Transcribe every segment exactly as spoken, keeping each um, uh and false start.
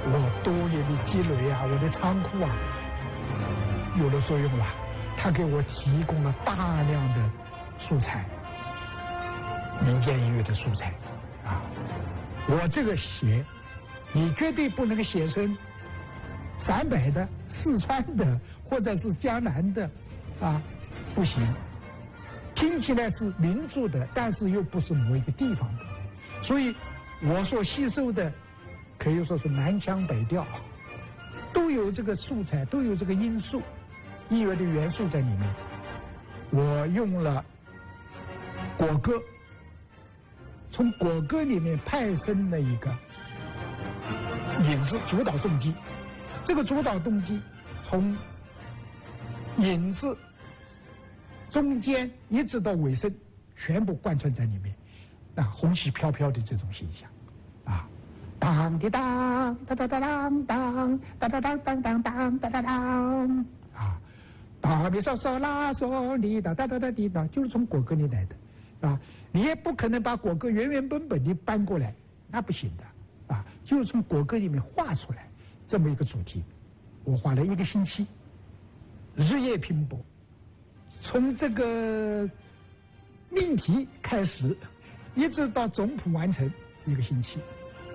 我多年的积累啊，我的仓库啊，有了作用了。他给我提供了大量的素材，民间音乐的素材啊。我这个写，你绝对不能写成陕北的、四川的，或者是江南的啊，不行。听起来是民族的，但是又不是某一个地方的，所以我所吸收的可以说是南腔北调，都有这个素材，都有这个因素、音乐的元素在里面。我用了国歌，从国歌里面派生了一个引子主导动机，这个主导动机从引子中间一直到尾声，全部贯穿在里面，啊，红旗飘飘的这种形象，啊，当滴当，当当当当当，当当当当当当当当当，啊，哆咪嗦嗦拉嗦哩哒哒哒哒滴哒，就是从国歌里来的，啊，你也不可能把国歌原原本本的搬过来，那不行的，啊，就是从国歌里面画出来这么一个主题，我画了一个星期，日夜拼搏。从这个命题开始，一直到总谱完成一个星期，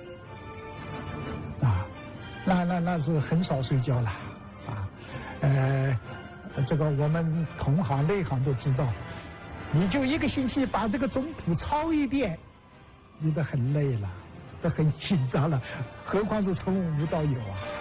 啊，那那那是很少睡觉了，啊，呃，这个我们同行内行都知道，你就一个星期把这个总谱抄一遍，你都很累了，都很紧张了，何况是从无到有啊。